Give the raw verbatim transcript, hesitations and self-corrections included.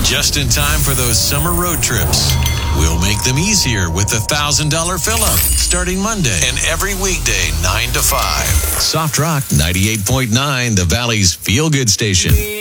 Just in time for those summer road trips. We'll make them easier with the one thousand dollars fill-up starting Monday and every weekday nine to five. Soft Rock ninety-eight point nine, the Valley's feel-good station.